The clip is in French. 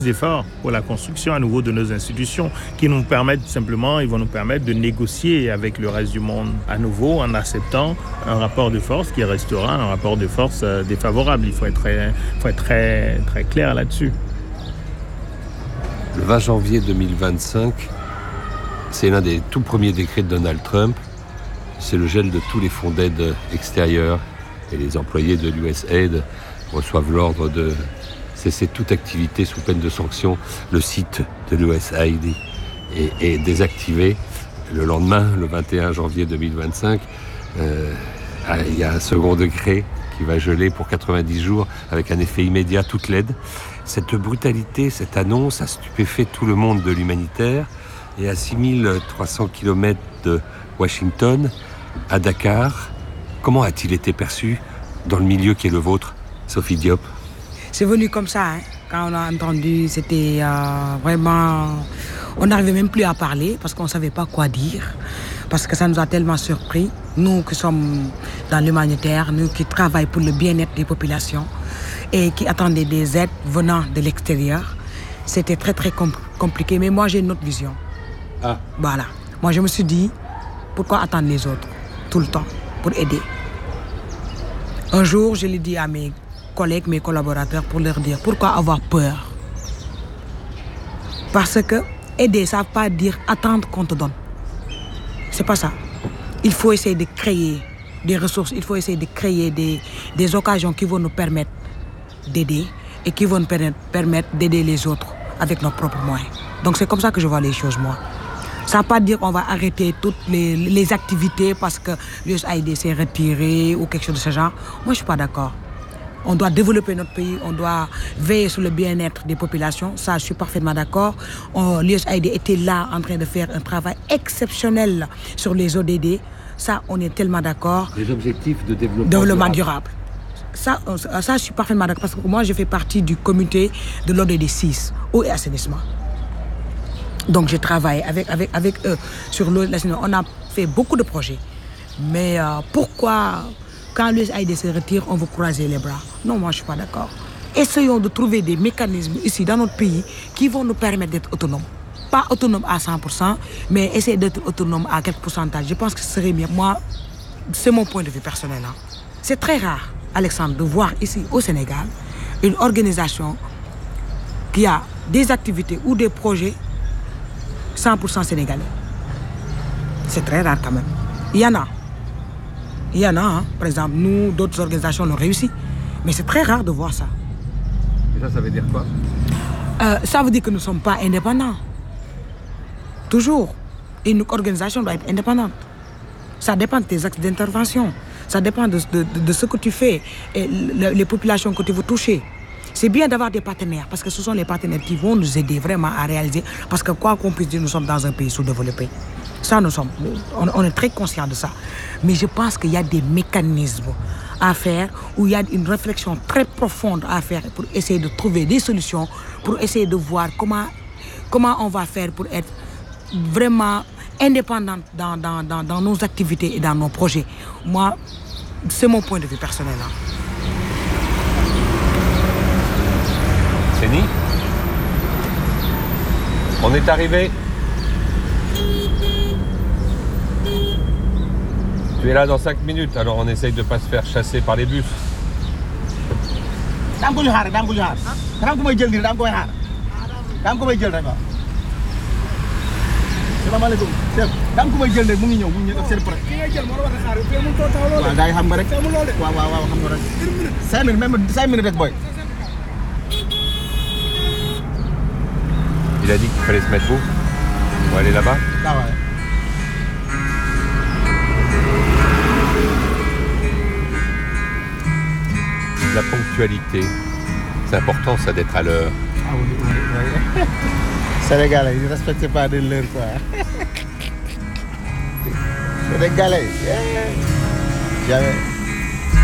efforts pour la construction à nouveau de nos institutions qui nous permettent simplement, ils vont nous permettre de négocier avec le reste du monde à nouveau en acceptant un rapport de force qui restera un rapport de force défavorable. Il faut être très clair là-dessus. Le 20 janvier 2025, c'est l'un des tout premiers décrets de Donald Trump. C'est le gel de tous les fonds d'aide extérieure et les employés de l'USAID reçoivent l'ordre de cesser toute activité sous peine de sanction. Le site de l'USAID est désactivé. Le lendemain, le 21 janvier 2025, il y a un second décret qui va geler pour 90 jours avec un effet immédiat toute l'aide. Cette brutalité, cette annonce a stupéfait tout le monde de l'humanitaire. Et à 6300 km de Washington, à Dakar, comment a-t-il été perçu dans le milieu qui est le vôtre, Sophie Diop? C'est venu comme ça, hein. Quand on a entendu, c'était vraiment... On n'arrivait même plus à parler parce qu'on ne savait pas quoi dire. Parce que ça nous a tellement surpris. Nous qui sommes dans l'humanitaire, nous qui travaillons pour le bien-être des populations et qui attendaient des aides venant de l'extérieur, c'était très très compliqué. Mais moi, j'ai une autre vision. Ah. Voilà. Moi, je me suis dit, pourquoi attendre les autres tout le temps pour aider? Un jour, je l'ai dit à mes collègues, mes collaborateurs, pour leur dire pourquoi avoir peur. Parce que aider, ça ne veut pas dire attendre qu'on te donne. C'est pas ça. Il faut essayer de créer des ressources, il faut essayer de créer des occasions qui vont nous permettre d'aider et qui vont nous permettre d'aider les autres avec nos propres moyens. Donc c'est comme ça que je vois les choses, moi. Ça ne veut pas dire qu'on va arrêter toutes les activités parce que l'USAID s'est retiré ou quelque chose de ce genre. Moi, je ne suis pas d'accord. On doit développer notre pays, on doit veiller sur le bien-être des populations. Ça, je suis parfaitement d'accord. L'USAID était là en train de faire un travail exceptionnel sur les ODD. Ça, on est tellement d'accord. Les objectifs de développement durable. Ça, je suis parfaitement d'accord. Parce que moi, je fais partie du comité de l'ODD 6, eau et assainissement. Donc, je travaille avec eux sur l'eau et l'assainissement. On a fait beaucoup de projets. Mais pourquoi... Quand l'USAID se retire, on veut croiser les bras. Non, moi, je ne suis pas d'accord. Essayons de trouver des mécanismes ici, dans notre pays, qui vont nous permettre d'être autonomes. Pas autonomes à 100%, mais essayer d'être autonomes à quelques pourcentages. Je pense que ce serait mieux. Moi, c'est mon point de vue personnel. Hein. C'est très rare, Alexandre, de voir ici, au Sénégal, une organisation qui a des activités ou des projets 100% sénégalais. C'est très rare quand même. Il y en a. Il y en a, hein. Par exemple, nous, d'autres organisations l'ont réussi. Mais c'est très rare de voir ça. Et ça veut dire quoi? Ça veut dire que nous ne sommes pas indépendants. Toujours. Et une organisation doit être indépendante. Ça dépend de tes axes d'intervention. Ça dépend de ce que tu fais et les populations que tu veux toucher. C'est bien d'avoir des partenaires parce que ce sont les partenaires qui vont nous aider vraiment à réaliser. Parce que quoi qu'on puisse dire, nous sommes dans un pays sous-développé. Ça, on est très conscients de ça. Mais je pense qu'il y a des mécanismes à faire, où il y a une réflexion très profonde à faire pour essayer de trouver des solutions, pour essayer de voir comment on va faire pour être vraiment indépendant dans nos activités et dans nos projets. Moi, c'est mon point de vue personnel. Hein. Séni, on est arrivé. Tu es là dans 5 minutes, alors on essaye de ne pas se faire chasser par les bus. Il a dit qu'il fallait se mettre où? On va aller là-bas? La ponctualité, c'est important ça d'être à l'heure. Ah oui. Sénégalais, ils ne respectent pas de l'heure quoi. Sénégalais, jamais.